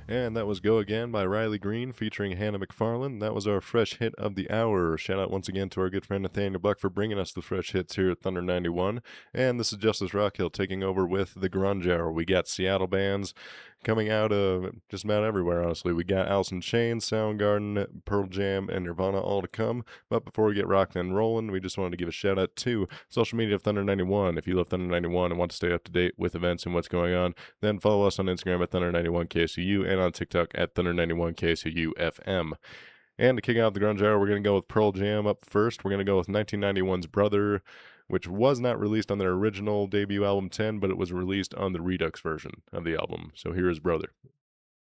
And that was Go Again by Riley Green featuring Hannah McFarlane. That was our fresh hit of the hour. Shout out once again to our good friend Nathaniel Buck for bringing us the fresh hits here at Thunder 91. And this is Justice Rockhill taking over with the Grunge Hour. We got Seattle bands coming out of just about everywhere, honestly. We got Alice in Chains, Soundgarden, Pearl Jam, and Nirvana all to come. But before we get rocking and rolling, we just wanted to give a shout out to social media of Thunder 91. If you love Thunder 91 and want to stay up to date with events and what's going on, then follow us on Instagram at Thunder91KSU and on TikTok at Thunder91KSUFM. And to kick out the grunge hour, we're going to go with Pearl Jam up first. We're going to go with 1991's Brother, which was not released on their original debut album 10, but it was released on the Redux version of the album. So here is Brother.